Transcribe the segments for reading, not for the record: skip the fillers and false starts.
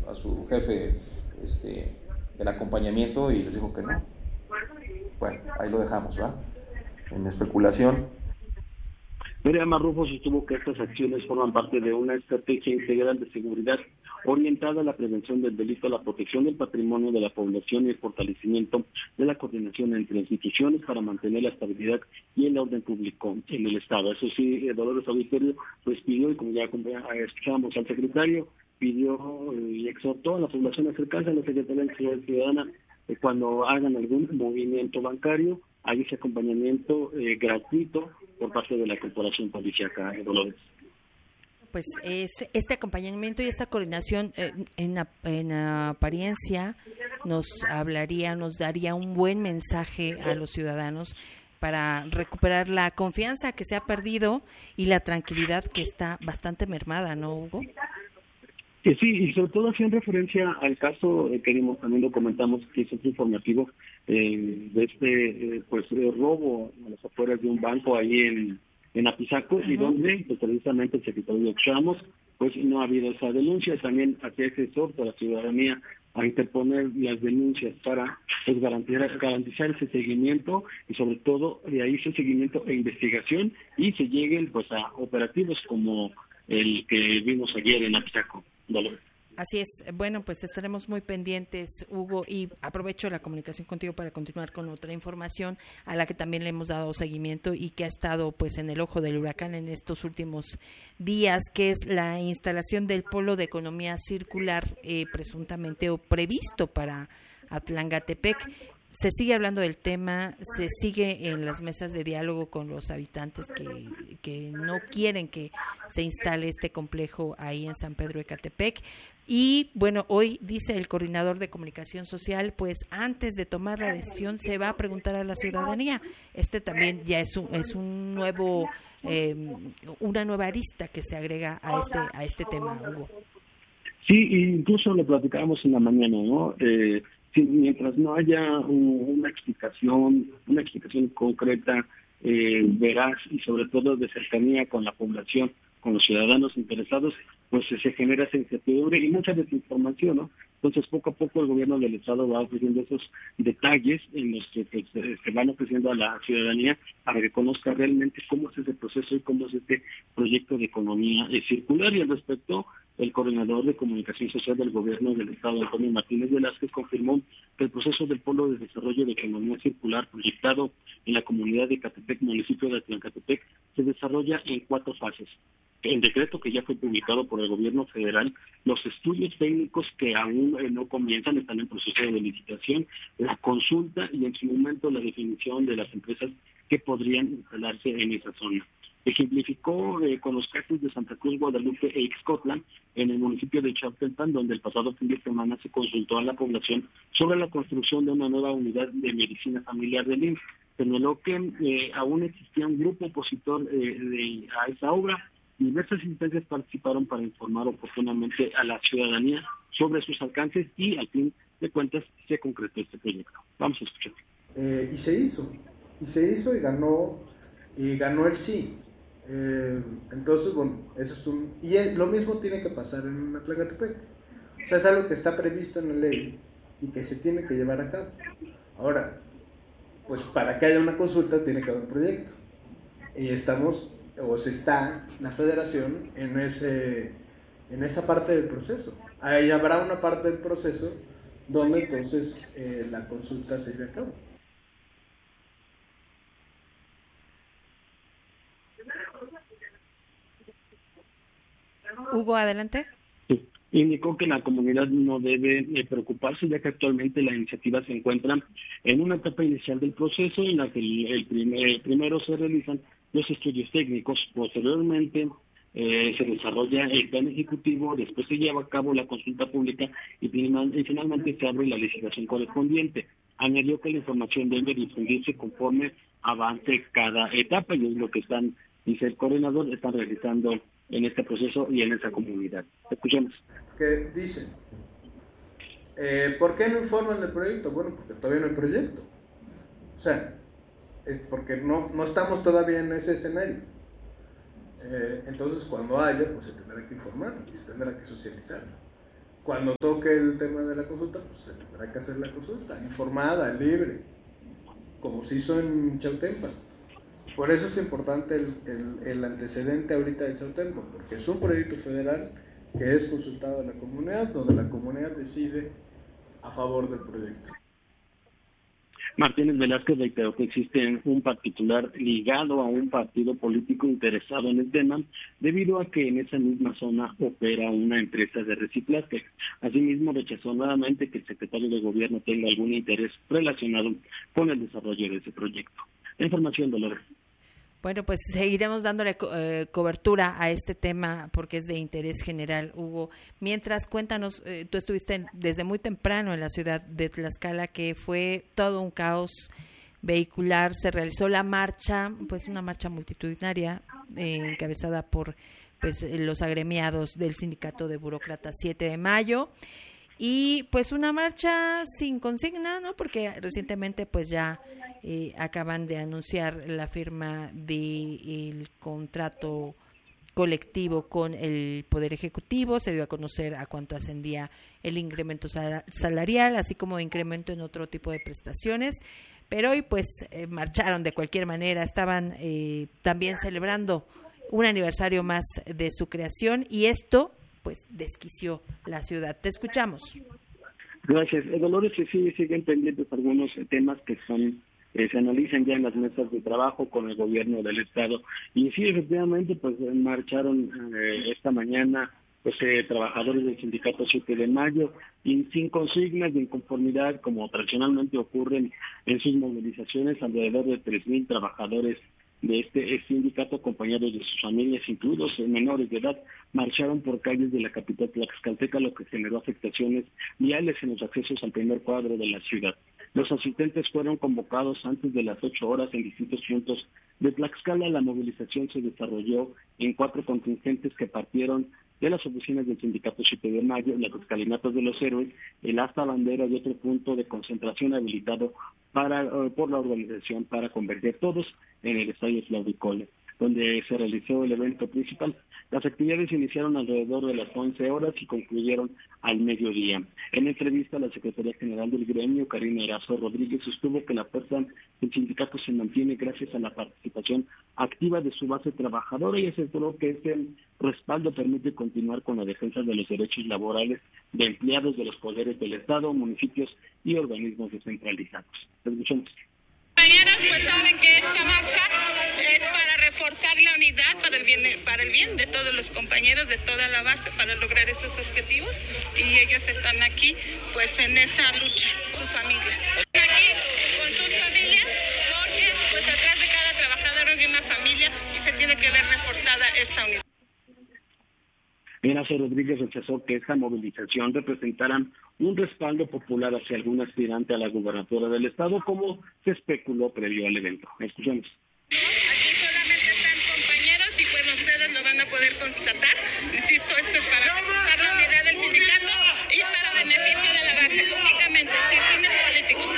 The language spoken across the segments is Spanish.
a su jefe el acompañamiento y les dijo que no. Bueno, ahí lo dejamos, ¿va? En especulación. María Marrufo sostuvo que estas acciones forman parte de una estrategia integral de seguridad orientada a la prevención del delito, la protección del patrimonio de la población y el fortalecimiento de la coordinación entre instituciones para mantener la estabilidad y el orden público en el Estado. Eso sí, Dolores Auditorio pues pidió, y como ya escuchamos al secretario, pidió y exhortó a la población a acercarse a la Secretaría de Seguridad Ciudadana cuando hagan algún movimiento bancario, hay ese acompañamiento gratuito por parte de la Corporación Policíaca, Dolores. Pues este acompañamiento y esta coordinación en apariencia nos daría un buen mensaje a los ciudadanos para recuperar la confianza que se ha perdido y la tranquilidad que está bastante mermada, ¿no, Hugo? Sí, y sobre todo haciendo referencia al caso que también lo comentamos, que es otro informativo de robo a las afueras de un banco ahí en Apizaco, y donde pues, precisamente el secretario Chamos pues no ha habido esa denuncia. También hacía ese exhorto a la ciudadanía a interponer las denuncias para pues, garantizar ese seguimiento y sobre todo de ahí ese seguimiento e investigación y se lleguen pues a operativos como el que vimos ayer en Apizaco. Dolores. Así es. Bueno, pues estaremos muy pendientes, Hugo, y aprovecho la comunicación contigo para continuar con otra información a la que también le hemos dado seguimiento y que ha estado pues en el ojo del huracán en estos últimos días, que es la instalación del polo de economía circular presuntamente o previsto para Atlangatepec. Se sigue hablando del tema, se sigue en las mesas de diálogo con los habitantes que no quieren que se instale este complejo ahí en San Pedro Ecatepec. Y bueno, hoy dice el coordinador de comunicación social, pues antes de tomar la decisión se va a preguntar a la ciudadanía. Este también ya es un nuevo, una nueva arista que se agrega a este tema, Hugo. Sí, incluso lo platicábamos en la mañana, ¿no? Sí, mientras no haya una explicación concreta, veraz y sobre todo de cercanía con la población, con los ciudadanos interesados, pues se genera esa incertidumbre y mucha desinformación, ¿no? Entonces, poco a poco el gobierno del Estado va ofreciendo esos detalles en los que se van ofreciendo a la ciudadanía para que conozca realmente cómo es ese proceso y cómo es este proyecto de economía circular. Y al respecto, el coordinador de comunicación social del gobierno del Estado, Antonio Martínez Velázquez, confirmó que el proceso del Polo de Desarrollo de Economía Circular proyectado en la comunidad de Ecatepec, municipio de Atlancatepec, se desarrolla en 4 fases. El decreto que ya fue publicado por el gobierno federal, los estudios técnicos que aún no comienzan, están en proceso de licitación, la consulta y en su momento la definición de las empresas que podrían instalarse en esa zona. Ejemplificó con los casos de Santa Cruz, Guadalupe e Ixcotlan, en el municipio de Chapelpan, donde el pasado fin de semana se consultó a la población sobre la construcción de una nueva unidad de medicina familiar del IMSS. Señaló que aún existía un grupo opositor a esa obra. Diversas instancias participaron para informar oportunamente a la ciudadanía sobre sus alcances y, al fin de cuentas, se concretó este proyecto. Vamos a escuchar. Y se hizo y ganó el sí. Entonces, bueno, eso es lo mismo tiene que pasar en Atlancatepec. O sea, es algo que está previsto en la ley y que se tiene que llevar a cabo. Ahora, pues para que haya una consulta tiene que haber un proyecto. Y se está la federación en esa parte del proceso. Ahí habrá una parte del proceso donde entonces la consulta se lleve a cabo. Hugo, adelante. Sí. Indicó que la comunidad no debe preocuparse, ya que actualmente la iniciativa se encuentra en una etapa inicial del proceso en la que primero se realizan los estudios técnicos, posteriormente se desarrolla el plan ejecutivo, después se lleva a cabo la consulta pública y finalmente se abre la licitación correspondiente. Añadió que la información debe difundirse conforme avance cada etapa y es lo que dice el coordinador, están realizando en este proceso y en esa comunidad. Escuchemos. ¿Qué dicen? ¿Por qué no informan del proyecto? Bueno, porque todavía no hay proyecto. O sea, es porque no estamos todavía en ese escenario. Entonces, cuando haya, pues se tendrá que informar y se tendrá que socializar. Cuando toque el tema de la consulta, pues se tendrá que hacer la consulta, informada, libre, como se hizo en Chautempa. Por eso es importante el antecedente ahorita de Chautempa, porque es un proyecto federal que es consultado a la comunidad, donde la comunidad decide a favor del proyecto. Martínez Velázquez reiteró que existe un particular ligado a un partido político interesado en el tema, debido a que en esa misma zona opera una empresa de reciclaje. Asimismo, rechazó nuevamente que el secretario de Gobierno tenga algún interés relacionado con el desarrollo de ese proyecto. La información, Dolores. Bueno, pues seguiremos dándole cobertura a este tema porque es de interés general, Hugo. Mientras, cuéntanos, tú estuviste desde muy temprano en la ciudad de Tlaxcala, que fue todo un caos vehicular. Se realizó la marcha, pues una marcha multitudinaria encabezada por pues los agremiados del Sindicato de Burócratas 7 de Mayo. Y pues una marcha sin consigna, ¿no? Porque recientemente pues ya acaban de anunciar la firma del contrato colectivo con el Poder Ejecutivo. Se dio a conocer a cuánto ascendía el incremento salarial, así como incremento en otro tipo de prestaciones. Pero hoy pues marcharon de cualquier manera, estaban también celebrando un aniversario más de su creación y esto pues desquició la ciudad. Te escuchamos. Gracias. Dolores, sí siguen pendientes algunos temas que se analizan ya en las mesas de trabajo con el gobierno del estado. Y sí, efectivamente, pues marcharon esta mañana pues trabajadores del sindicato 7 de Mayo y sin consignas de inconformidad, como tradicionalmente ocurren en sus movilizaciones. Alrededor de 3,000 trabajadores de este sindicato, acompañados de sus familias, incluidos menores de edad, marcharon por calles de la capital tlaxcalteca, lo que generó afectaciones viales en los accesos al primer cuadro de la ciudad. Los asistentes fueron convocados antes de las 8 horas en distintos puntos de Tlaxcala. La movilización se desarrolló en 4 contingentes que partieron de las oficinas del Sindicato 7 de Mayo, las escalinatas de los héroes, el asta bandera y otro punto de concentración habilitado por la organización para converger todos en el estadio Claudicole, donde se realizó el evento principal. Las actividades iniciaron alrededor de las 11 horas y concluyeron al mediodía. En entrevista, la secretaria general del gremio, Karina Erazo Rodríguez, sostuvo que la fuerza del sindicato se mantiene gracias a la participación activa de su base trabajadora y aseguró que este respaldo permite continuar con la defensa de los derechos laborales de empleados de los poderes del Estado, municipios y organismos descentralizados. Escuchemos. Compañeros, pues saben que esta marcha es para reforzar la unidad para el bien de todos los compañeros, de toda la base, para lograr esos objetivos, y ellos están aquí pues en esa lucha, sus familias. Aquí con sus familias, porque pues atrás de cada trabajador hay una familia y se tiene que ver reforzada esta unidad. Erazo Rodríguez rechazó que esta movilización representara un respaldo popular hacia algún aspirante a la gubernatura del estado, como se especuló previo al evento. Escuchemos. Aquí solamente están compañeros y pues ustedes lo van a poder constatar. Insisto, esto es para reforzar la unidad del sindicato y para beneficio de la base, únicamente, sin fines políticos.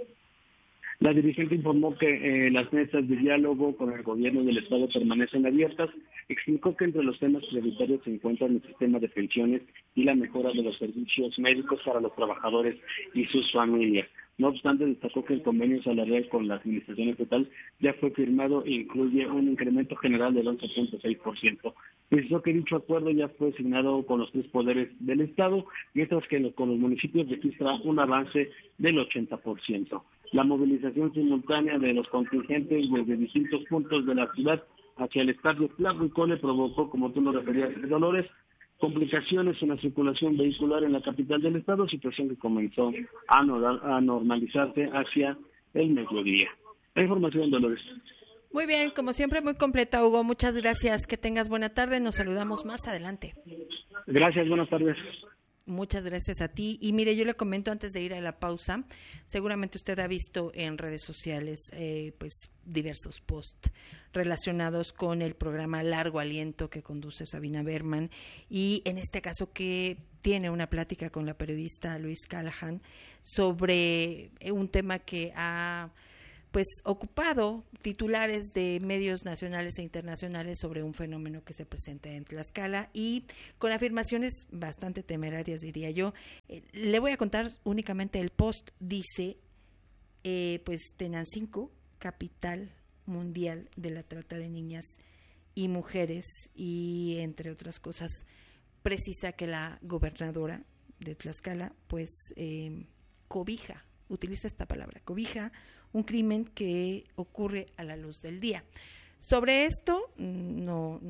La dirigente informó que las mesas de diálogo con el gobierno del estado permanecen abiertas. Explicó que entre los temas prioritarios se encuentran el sistema de pensiones y la mejora de los servicios médicos para los trabajadores y sus familias. No obstante, destacó que el convenio salarial con la administración estatal ya fue firmado e incluye un incremento general del 11.6%. Precisó que dicho acuerdo ya fue asignado con los 3 poderes del estado, mientras que con los municipios registra un avance del 80%. La movilización simultánea de los contingentes desde distintos puntos de la ciudad hacia el estadio Claudicole provocó, como tú lo referías, Dolores, complicaciones en la circulación vehicular en la capital del estado, situación que comenzó a normalizarse hacia el mediodía. La información, Dolores. Muy bien, como siempre, muy completa, Hugo. Muchas gracias. Que tengas buena tarde. Nos saludamos más adelante. Gracias, buenas tardes. Muchas gracias a ti. Y mire, yo le comento antes de ir a la pausa, seguramente usted ha visto en redes sociales pues diversos posts relacionados con el programa Largo Aliento que conduce Sabina Berman, y en este caso que tiene una plática con la periodista Luis Callahan sobre un tema que ha pues ocupado titulares de medios nacionales e internacionales sobre un fenómeno que se presenta en Tlaxcala y con afirmaciones bastante temerarias, diría yo. Le voy a contar únicamente el post. Dice, pues Tenancingo, capital mundial de la trata de niñas y mujeres, y entre otras cosas precisa que la gobernadora de Tlaxcala pues cobija, utiliza esta palabra, cobija un crimen que ocurre a la luz del día. Sobre esto no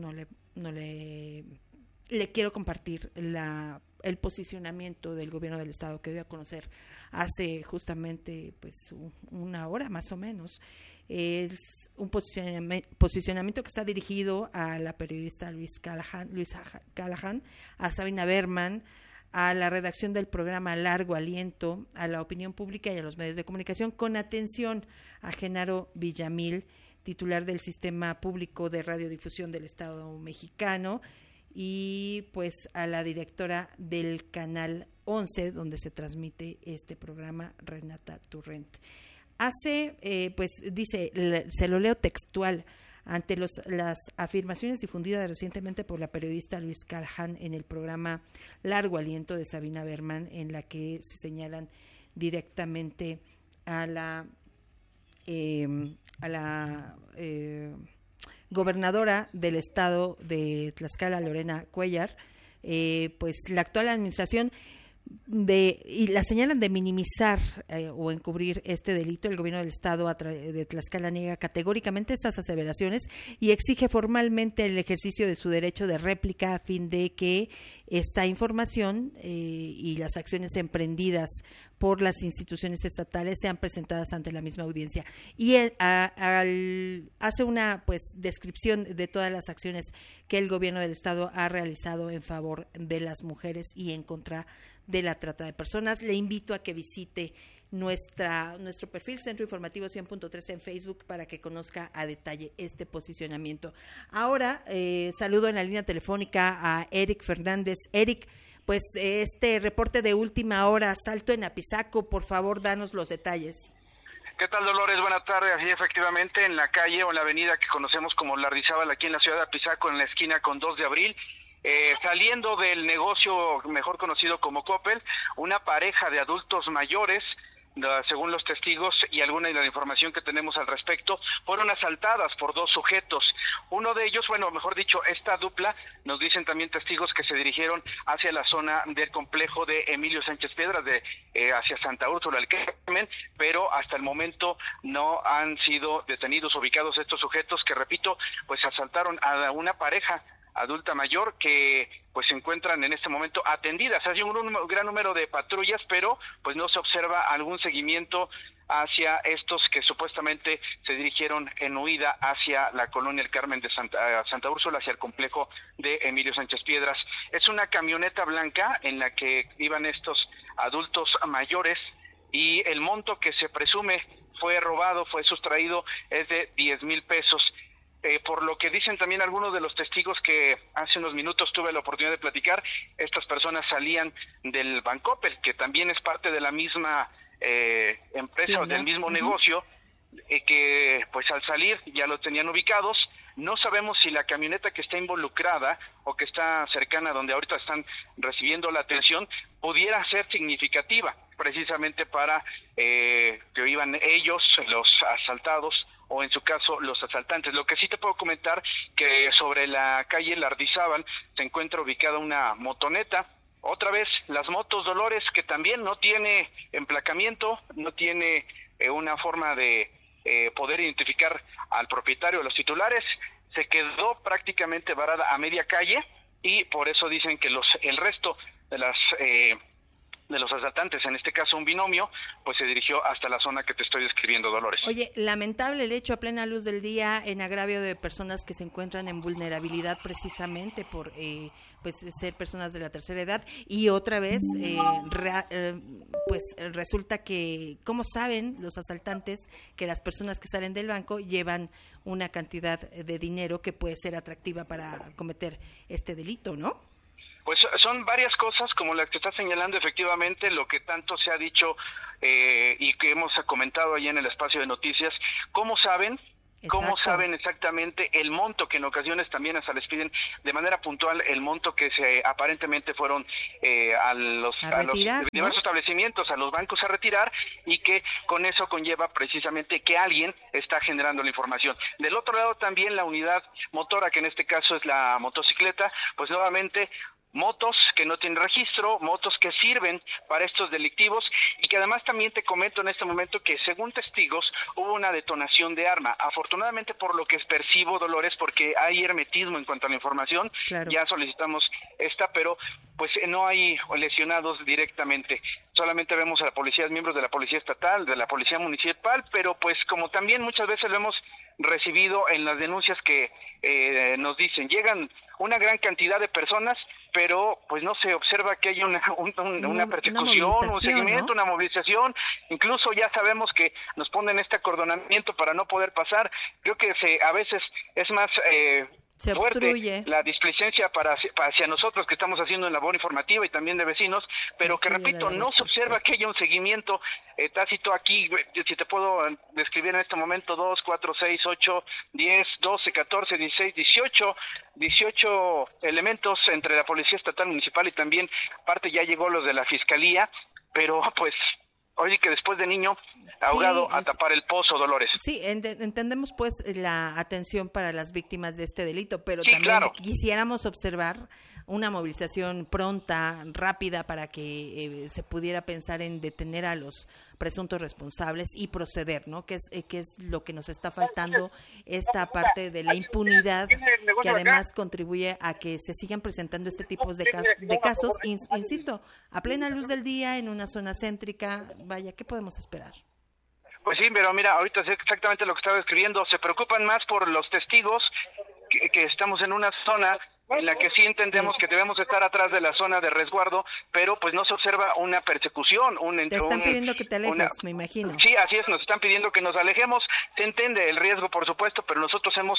le quiero compartir el posicionamiento del gobierno del estado que dio a conocer hace justamente pues una hora más o menos. Es un posicionamiento que está dirigido a la periodista Luis Callahan, a Sabina Berman, a la redacción del programa Largo Aliento, a la opinión pública y a los medios de comunicación, con atención a Genaro Villamil, titular del Sistema Público de Radiodifusión del Estado Mexicano, y pues a la directora del Canal 11, donde se transmite este programa, Renata Turrent. Pues dice, se lo leo textual: ante las afirmaciones difundidas recientemente por la periodista Luis Callahan en el programa Largo Aliento de Sabina Berman, en la que se señalan directamente a la gobernadora del estado de Tlaxcala, Lorena Cuellar, pues la actual administración y la señalan de minimizar o encubrir este delito. El gobierno del estado de Tlaxcala niega categóricamente estas aseveraciones y exige formalmente el ejercicio de su derecho de réplica a fin de que esta información y las acciones emprendidas por las instituciones estatales sean presentadas ante la misma audiencia. Y hace una pues descripción de todas las acciones que el gobierno del estado ha realizado en favor de las mujeres y en contra de la trata de personas. Le invito a que visite nuestro perfil Centro Informativo 100.3 en Facebook para que conozca a detalle este posicionamiento. Ahora saludo en la línea telefónica a Eric Fernández. Eric, pues este reporte de última hora, asalto en Apizaco, por favor, danos los detalles. ¿Qué tal, Dolores? Buenas tardes. Así, efectivamente, en la calle o en la avenida que conocemos como Lardizábal, aquí en la ciudad de Apizaco, en la esquina con 2 de abril, saliendo del negocio mejor conocido como Coppel, una pareja de adultos mayores, según los testigos y alguna de la información que tenemos al respecto, fueron asaltadas por 2 sujetos. Uno de ellos, bueno, mejor dicho, esta dupla, nos dicen también testigos que se dirigieron hacia la zona del complejo de Emilio Sánchez Piedras, hacia Santa Úrsula del Carmen, pero hasta el momento no han sido detenidos, ubicados estos sujetos que, repito, pues asaltaron a una pareja adulta mayor que pues se encuentran en este momento atendidas. Hay un gran número de patrullas, pero pues no se observa algún seguimiento hacia estos que supuestamente se dirigieron en huida hacia la colonia El Carmen de Santa Úrsula, hacia el complejo de Emilio Sánchez Piedras. Es una camioneta blanca en la que iban estos adultos mayores y el monto que se presume fue robado, fue sustraído, es de 10,000 pesos. Por lo que dicen también algunos de los testigos que hace unos minutos tuve la oportunidad de platicar, estas personas salían del Bancoppel, que también es parte de la misma empresa o del mismo negocio, que pues al salir ya lo tenían ubicados. No sabemos si la camioneta que está involucrada o que está cercana donde ahorita están recibiendo la atención pudiera ser significativa, precisamente para que iban ellos, los asaltados, o en su caso los asaltantes. Lo que sí te puedo comentar que sobre la calle Lardizábal se encuentra ubicada una motoneta. Otra vez las motos, Dolores, que también no tiene emplacamiento, no tiene una forma de poder identificar al propietario, a los titulares. Se quedó prácticamente varada a media calle y por eso dicen que el resto de los asaltantes, en este caso un binomio, pues se dirigió hasta la zona que te estoy describiendo, Dolores. Oye, lamentable el hecho a plena luz del día en agravio de personas que se encuentran en vulnerabilidad precisamente por pues ser personas de la tercera edad y otra vez pues resulta que, ¿cómo saben los asaltantes que las personas que salen del banco llevan una cantidad de dinero que puede ser atractiva para cometer este delito, no? Pues son varias cosas, como la que está señalando efectivamente, lo que tanto se ha dicho y que hemos comentado allá en el espacio de noticias. ¿Cómo saben? ¿Cómo saben exactamente el monto que en ocasiones también hasta les piden de manera puntual el monto que se aparentemente fueron a los diversos establecimientos, a los bancos a retirar, y que con eso conlleva precisamente que alguien está generando la información? Del otro lado también la unidad motora, que en este caso es la motocicleta, pues nuevamente motos que no tienen registro, motos que sirven para estos delictivos, y que además también te comento en este momento que según testigos hubo una detonación de arma. Afortunadamente, por lo que percibo, Dolores, porque hay hermetismo en cuanto a la información, claro, ya solicitamos esta, pero pues no hay lesionados directamente. Solamente vemos a la policía, miembros de la policía estatal, de la policía municipal, pero pues como también muchas veces lo hemos recibido en las denuncias que nos dicen, llegan una gran cantidad de personas, pero pues no se observa que haya una persecución, un seguimiento, ¿no? Una movilización. Incluso ya sabemos que nos ponen este acordonamiento para no poder pasar. Creo que a veces es más se fuerte obstruye la displicencia hacia nosotros que estamos haciendo en labor informativa y también de vecinos, pero que repito, no se observa que haya un seguimiento tácito aquí. Si te puedo describir en este momento, 2, 4, 6, 8, 10, 12, 14, 16, 18 elementos entre la Policía Estatal, Municipal y también parte ya llegó los de la Fiscalía, pero pues oye, que después de niño ahogado a tapar el pozo, Dolores. Sí, entendemos pues la atención para las víctimas de este delito, pero también quisiéramos observar una movilización pronta, rápida, para que se pudiera pensar en detener a los presuntos responsables y proceder, ¿no? Que es lo que nos está faltando, esta parte de la impunidad, que además contribuye a que se sigan presentando este tipo de casos, insisto, a plena luz del día, en una zona céntrica. Vaya, ¿qué podemos esperar? Pues sí, pero mira, ahorita sé exactamente lo que estaba escribiendo. Se preocupan más por los testigos, que estamos en una zona en la que sí entendemos que debemos estar atrás de la zona de resguardo, pero pues no se observa una persecución. Te están pidiendo que te alejes, me imagino. Sí, así es, nos están pidiendo que nos alejemos. Se entiende el riesgo, por supuesto, pero nosotros hemos,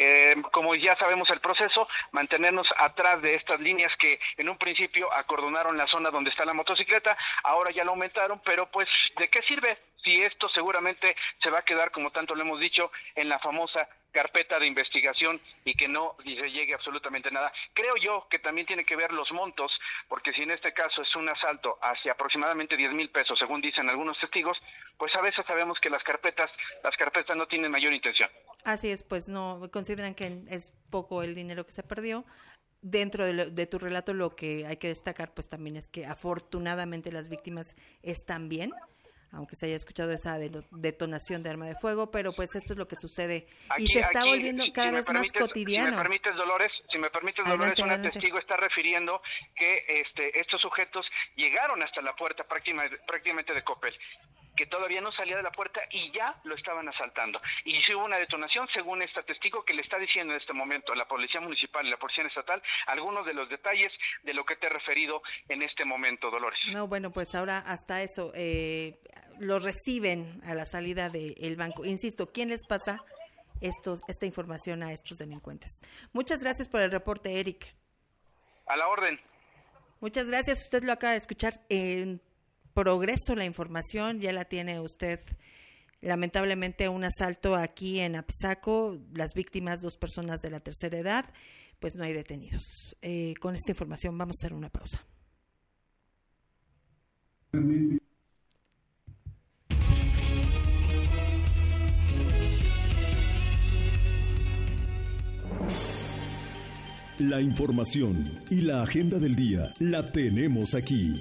como ya sabemos el proceso, mantenernos atrás de estas líneas que en un principio acordonaron la zona donde está la motocicleta, ahora ya lo aumentaron, pero pues, ¿de qué sirve? Si esto seguramente se va a quedar, como tanto lo hemos dicho, en la famosa carpeta de investigación y que no se llegue absolutamente nada. Creo yo que también tiene que ver los montos, porque si en este caso es un asalto hacia aproximadamente 10,000 pesos, según dicen algunos testigos, pues a veces sabemos que las carpetas no tienen mayor intención. Así es, pues no consideran que es poco el dinero que se perdió. Dentro de tu relato, lo que hay que destacar pues también es que afortunadamente las víctimas están bien, aunque se haya escuchado esa detonación de arma de fuego, pero pues esto es lo que sucede y se está volviendo cada vez más cotidiano. Si me permites, Dolores, adelante, una testigo está refiriendo que estos sujetos llegaron hasta la puerta prácticamente de Coppel, que todavía no salía de la puerta y ya lo estaban asaltando. Y si hubo una detonación, según esta testigo, que le está diciendo en este momento a la Policía Municipal y la Policía Estatal algunos de los detalles de lo que te he referido en este momento, Dolores. No, bueno, pues ahora hasta eso, los reciben a la salida del banco. Insisto, ¿quién les pasa esta información a estos delincuentes? Muchas gracias por el reporte, Eric. A la orden. Muchas gracias, usted lo acaba de escuchar en progreso la información, ya la tiene usted. Lamentablemente un asalto aquí en Apizaco, las víctimas 2 personas de la tercera edad, pues no hay detenidos. Con esta información vamos a hacer una pausa. La información y la agenda del día la tenemos aquí.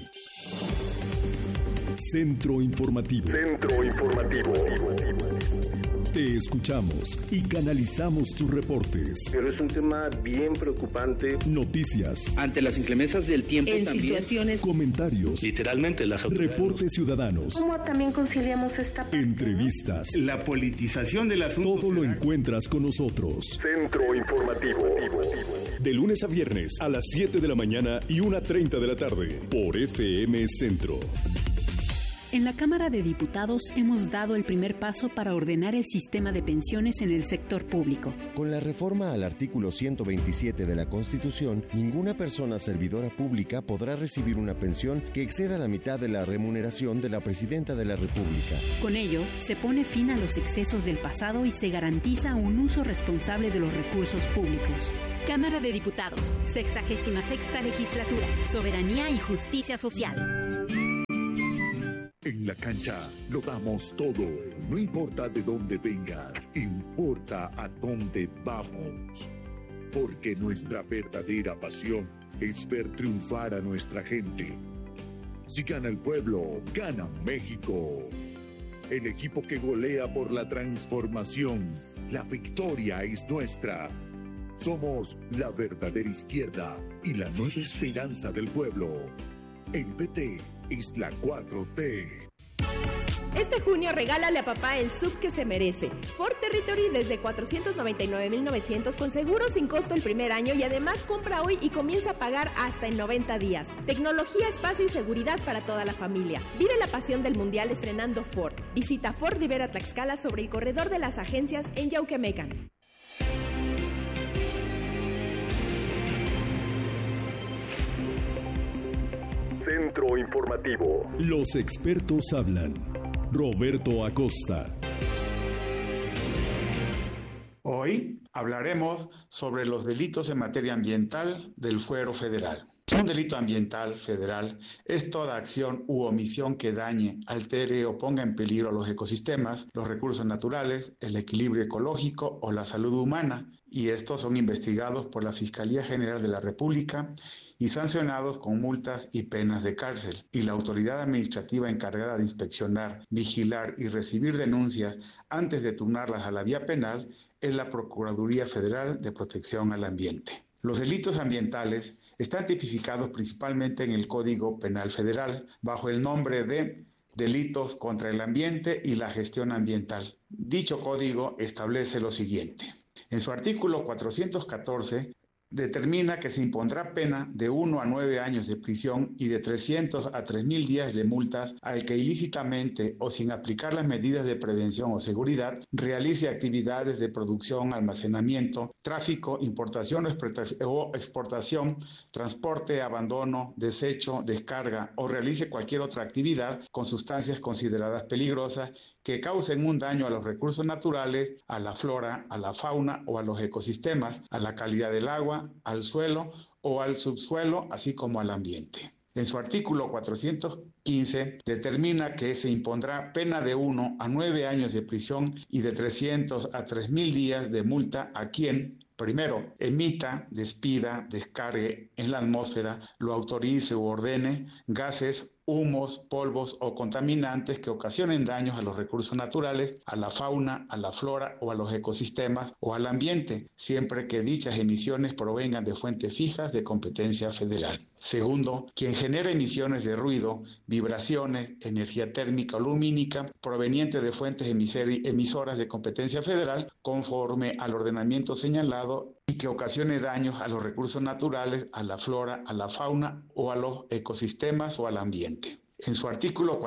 Centro Informativo. Centro Informativo. Te escuchamos y canalizamos tus reportes. Pero es un tema bien preocupante. Noticias. Ante las inclemencias del tiempo en también. Situaciones. Comentarios. Literalmente las autoridades. Reportes ciudadanos. ¿Cómo también conciliamos esta parte? Entrevistas. La politización del asunto. Todo lo encuentras con nosotros. Centro Informativo. De lunes a viernes a las 7 de la mañana y 1:30 de la tarde. Por FM Centro. En la Cámara de Diputados hemos dado el primer paso para ordenar el sistema de pensiones en el sector público. Con la reforma al artículo 127 de la Constitución, ninguna persona servidora pública podrá recibir una pensión que exceda la mitad de la remuneración de la Presidenta de la República. Con ello, se pone fin a los excesos del pasado y se garantiza un uso responsable de los recursos públicos. Cámara de Diputados, 66ª Legislatura, Soberanía y Justicia Social. En la cancha lo damos todo, no importa de dónde vengas, importa a dónde vamos. Porque nuestra verdadera pasión es ver triunfar a nuestra gente. Si gana el pueblo, gana México. El equipo que golea por la transformación, la victoria es nuestra. Somos la verdadera izquierda y la nueva esperanza del pueblo. El PT es la 4T. Este junio regálale a papá el SUV que se merece. Ford Territory desde 499,900 con seguro sin costo el primer año y además compra hoy y comienza a pagar hasta en 90 días. Tecnología, espacio y seguridad para toda la familia. Vive la pasión del mundial estrenando Ford. Visita Ford Rivera Tlaxcala sobre el corredor de las agencias en Yauquemecan. Centro Informativo. Los expertos hablan. Roberto Acosta. Hoy hablaremos sobre los delitos en materia ambiental del fuero federal. Un delito ambiental federal es toda acción u omisión que dañe, altere o ponga en peligro los ecosistemas, los recursos naturales, el equilibrio ecológico o la salud humana, y estos son investigados por la Fiscalía General de la República y sancionados con multas y penas de cárcel. Y la autoridad administrativa encargada de inspeccionar, vigilar y recibir denuncias antes de turnarlas a la vía penal es la Procuraduría Federal de Protección al Ambiente. Los delitos ambientales están tipificados principalmente en el Código Penal Federal bajo el nombre de Delitos contra el Ambiente y la Gestión Ambiental. Dicho código establece lo siguiente. En su artículo 414 determina que se impondrá pena de 1 a 9 años de prisión y de 300 a 3,000 días de multas al que ilícitamente o sin aplicar las medidas de prevención o seguridad realice actividades de producción, almacenamiento, tráfico, importación o exportación, transporte, abandono, desecho, descarga o realice cualquier otra actividad con sustancias consideradas peligrosas que causen un daño a los recursos naturales, a la flora, a la fauna o a los ecosistemas, a la calidad del agua, al suelo o al subsuelo, así como al ambiente. En su artículo 415 determina que se impondrá pena de 1 a 9 años de prisión y de 300 a 3,000 días de multa a quien, primero, emita, despida, descargue en la atmósfera, lo autorice u ordene gases, humos, polvos o contaminantes que ocasionen daños a los recursos naturales, a la fauna, a la flora o a los ecosistemas o al ambiente, siempre que dichas emisiones provengan de fuentes fijas de competencia federal. Segundo, quien genera emisiones de ruido, vibraciones, energía térmica o lumínica provenientes de fuentes emisoras de competencia federal conforme al ordenamiento señalado y que ocasione daños a los recursos naturales, a la flora, a la fauna o a los ecosistemas o al ambiente. En su artículo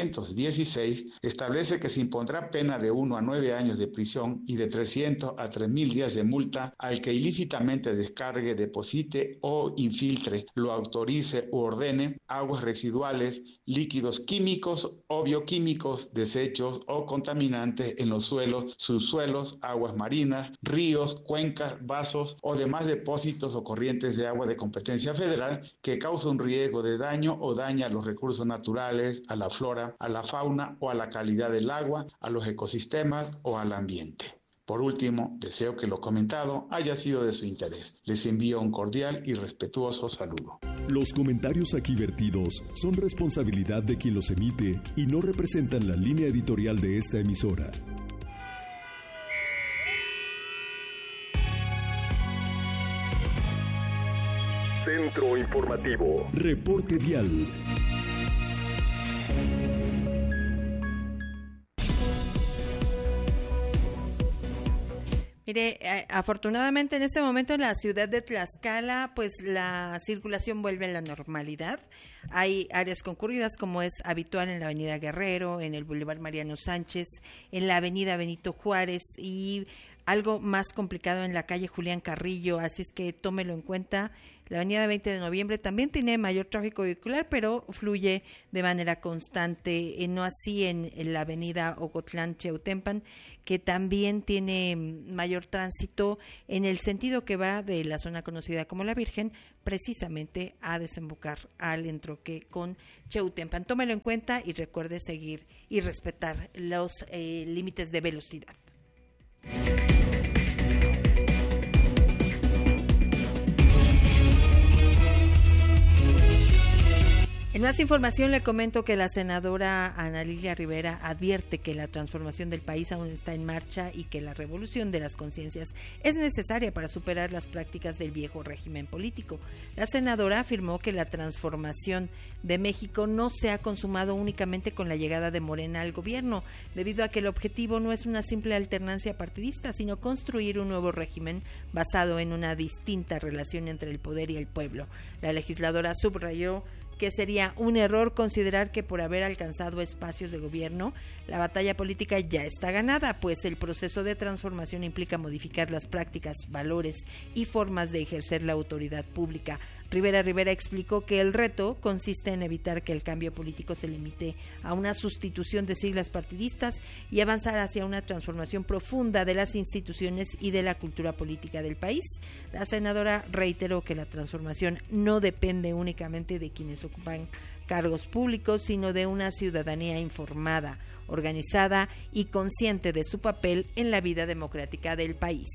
416 establece que se impondrá pena de 1 a 9 años de prisión y de 300 a 3,000 días de multa al que ilícitamente descargue, deposite o infiltre, lo autorice u ordene aguas residuales, líquidos químicos o bioquímicos, desechos o contaminantes en los suelos, subsuelos, aguas marinas, ríos, cuencas, vasos o demás depósitos o corrientes de agua de competencia federal que causa un riesgo de daño o daña a los recursos naturales, a la flora, a la fauna o a la calidad del agua, a los ecosistemas o al ambiente. Por último, deseo que lo comentado haya sido de su interés. Les envío un cordial y respetuoso saludo. Los comentarios aquí vertidos son responsabilidad de quien los emite y no representan la línea editorial de esta emisora. Centro Informativo. Reporte vial. Mire, afortunadamente en este momento en la ciudad de Tlaxcala, pues la circulación vuelve a la normalidad. Hay áreas concurridas como es habitual en la avenida Guerrero, en el Boulevard Mariano Sánchez, en la avenida Benito Juárez y algo más complicado en la calle Julián Carrillo, así es que tómelo en cuenta. La avenida 20 de noviembre también tiene mayor tráfico vehicular, pero fluye de manera constante, no así en la avenida Ocotlán-Cheutempan, que también tiene mayor tránsito en el sentido que va de la zona conocida como La Virgen, precisamente a desembocar al entroque con Cheutempan. Tómelo en cuenta y recuerde seguir y respetar los límites de velocidad. En más información le comento que la senadora Ana Lilia Rivera advierte que la transformación del país aún está en marcha y que la revolución de las conciencias es necesaria para superar las prácticas del viejo régimen político. La senadora afirmó que la transformación de México no se ha consumado únicamente con la llegada de Morena al gobierno, debido a que el objetivo no es una simple alternancia partidista, sino construir un nuevo régimen basado en una distinta relación entre el poder y el pueblo. La legisladora subrayó que sería un error considerar que por haber alcanzado espacios de gobierno, la batalla política ya está ganada, pues el proceso de transformación implica modificar las prácticas, valores y formas de ejercer la autoridad pública. Rivera explicó que el reto consiste en evitar que el cambio político se limite a una sustitución de siglas partidistas y avanzar hacia una transformación profunda de las instituciones y de la cultura política del país. La senadora reiteró que la transformación no depende únicamente de quienes ocupan cargos públicos, sino de una ciudadanía informada, organizada y consciente de su papel en la vida democrática del país.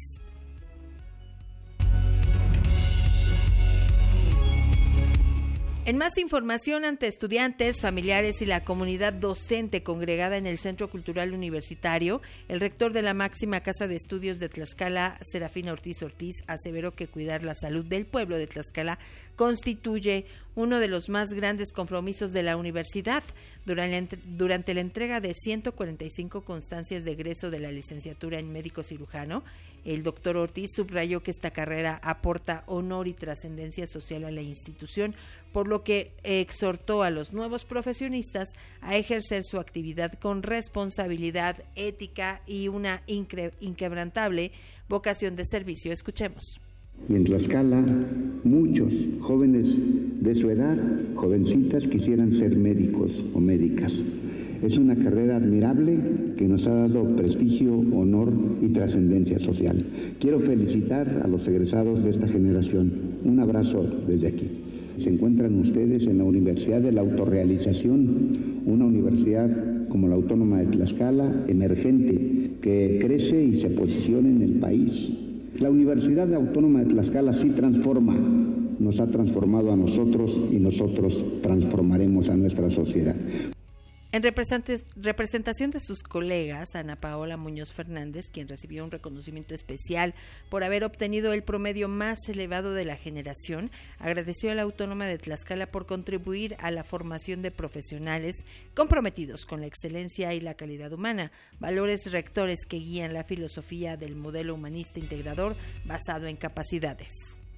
En más información, ante estudiantes, familiares y la comunidad docente congregada en el Centro Cultural Universitario, el rector de la máxima casa de estudios de Tlaxcala, Serafín Ortiz, aseveró que cuidar la salud del pueblo de Tlaxcala constituye uno de los más grandes compromisos de la universidad. Durante la entrega de 145 constancias de egreso de la licenciatura en médico cirujano, el doctor Ortiz subrayó que esta carrera aporta honor y trascendencia social a la institución, por lo que exhortó a los nuevos profesionistas a ejercer su actividad con responsabilidad, ética y una inquebrantable vocación de servicio. Escuchemos. Y en Tlaxcala, muchos jóvenes de su edad, jovencitas, quisieran ser médicos o médicas. Es una carrera admirable que nos ha dado prestigio, honor y trascendencia social. Quiero felicitar a los egresados de esta generación. Un abrazo desde aquí. Se encuentran ustedes en la Universidad de la Autorrealización, una universidad como la Autónoma de Tlaxcala, emergente, que crece y se posiciona en el país. La Universidad Autónoma de Tlaxcala sí transforma, nos ha transformado a nosotros y nosotros transformaremos a nuestra sociedad. En representación de sus colegas, Ana Paola Muñoz Fernández, quien recibió un reconocimiento especial por haber obtenido el promedio más elevado de la generación, agradeció a la Autónoma de Tlaxcala por contribuir a la formación de profesionales comprometidos con la excelencia y la calidad humana, valores rectores que guían la filosofía del modelo humanista integrador basado en capacidades.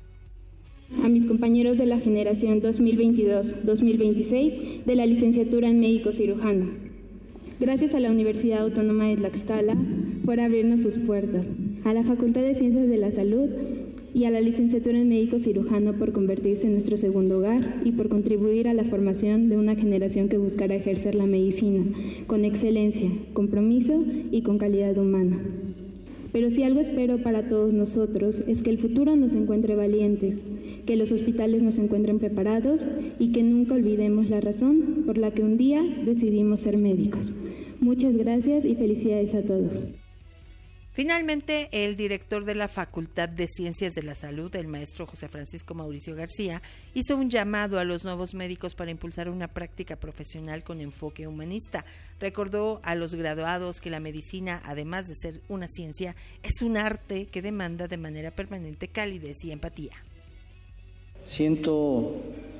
A mis compañeros de la generación 2022-2026 de la licenciatura en médico cirujano. Gracias a la Universidad Autónoma de Tlaxcala por abrirnos sus puertas, a la Facultad de Ciencias de la Salud y a la licenciatura en médico cirujano por convertirse en nuestro segundo hogar y por contribuir a la formación de una generación que buscará ejercer la medicina con excelencia, compromiso y con calidad humana. Pero si algo espero para todos nosotros es que el futuro nos encuentre valientes, que los hospitales nos encuentren preparados y que nunca olvidemos la razón por la que un día decidimos ser médicos. Muchas gracias y felicidades a todos. Finalmente, el director de la Facultad de Ciencias de la Salud, el maestro José Francisco Mauricio García, hizo un llamado a los nuevos médicos para impulsar una práctica profesional con enfoque humanista. Recordó a los graduados que la medicina, además de ser una ciencia, es un arte que demanda de manera permanente calidez y empatía.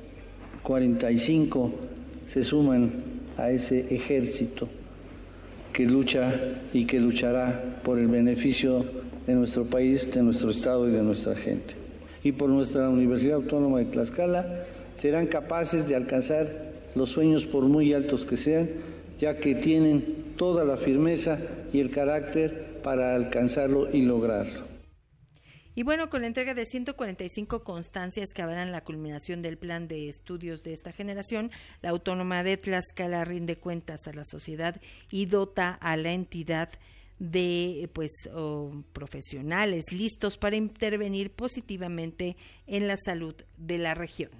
145 se suman a ese ejército que lucha y que luchará por el beneficio de nuestro país, de nuestro Estado y de nuestra gente. Y por nuestra Universidad Autónoma de Tlaxcala serán capaces de alcanzar los sueños por muy altos que sean, ya que tienen toda la firmeza y el carácter para alcanzarlo y lograrlo. Y bueno, con la entrega de 145 constancias que avalan la culminación del plan de estudios de esta generación, la Autónoma de Tlaxcala rinde cuentas a la sociedad y dota a la entidad de profesionales listos para intervenir positivamente en la salud de la región.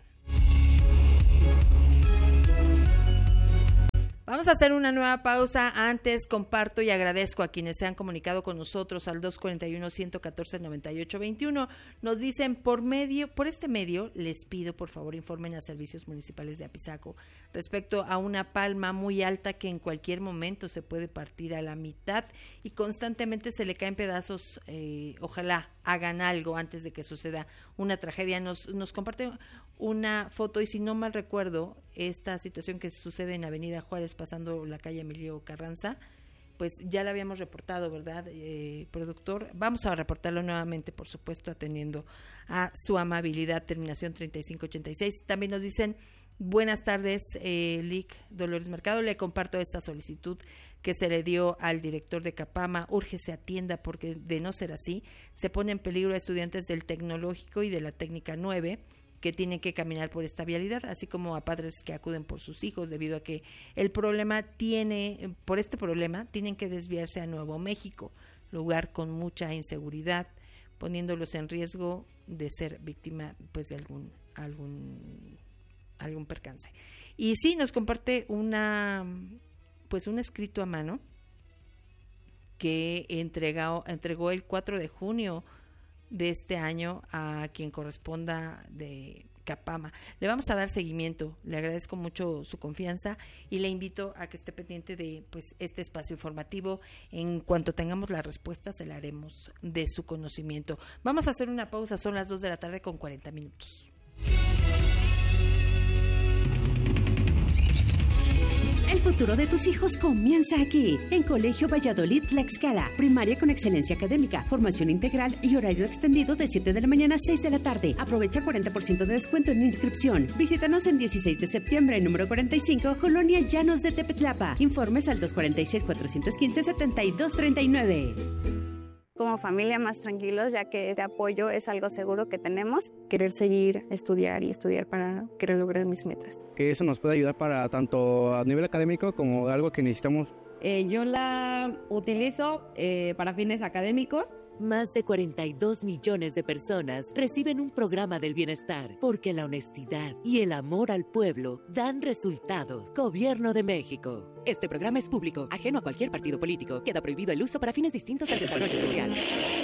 Vamos a hacer una nueva pausa. Antes comparto y agradezco a quienes se han comunicado con nosotros al 241-114-9821. Nos dicen por este medio, les pido por favor informen a servicios municipales de Apizaco respecto a una palma muy alta que en cualquier momento se puede partir a la mitad y constantemente se le caen pedazos. Ojalá hagan algo antes de que suceda una tragedia. Nos comparte una foto y si no mal recuerdo, esta situación que sucede en Avenida Juárez pasando la calle Emilio Carranza, pues ya la habíamos reportado, ¿verdad, productor? Vamos a reportarlo nuevamente, por supuesto, atendiendo a su amabilidad. Terminación 3586. También nos dicen, buenas tardes, Lic Dolores Mercado, le comparto esta solicitud que se le dio al director de Capama, urge se atienda porque de no ser así, se pone en peligro a estudiantes del Tecnológico y de la Técnica 9, que tienen que caminar por esta vialidad, así como a padres que acuden por sus hijos, debido a que por este problema tienen que desviarse a Nuevo México, lugar con mucha inseguridad, poniéndolos en riesgo de ser víctima pues de algún percance. Y sí, nos comparte un escrito a mano que entregó el 4 de junio de este año a quien corresponda de Capama. Le vamos a dar seguimiento, le agradezco mucho su confianza y le invito a que esté pendiente de este espacio informativo. En cuanto tengamos la respuesta se la haremos de su conocimiento. Vamos a hacer una pausa, son las 2:40 p.m. El futuro de tus hijos comienza aquí, en Colegio Valladolid Tlaxcala. Primaria con excelencia académica, formación integral y horario extendido de 7 de la mañana a 6 de la tarde. Aprovecha 40% de descuento en inscripción. Visítanos en 16 de septiembre, número 45, Colonia Llanos de Tepetlapa. Informes al 246-415-7239. Como familia más tranquilos, ya que este apoyo es algo seguro que tenemos. Querer seguir, estudiar para querer lograr mis metas. Que eso nos puede ayudar para tanto a nivel académico como algo que necesitamos. Yo la utilizo para fines académicos. Más de 42 millones de personas reciben un programa del bienestar porque la honestidad y el amor al pueblo dan resultados. Gobierno de México. Este programa es público, ajeno a cualquier partido político. Queda prohibido el uso para fines distintos al desarrollo social.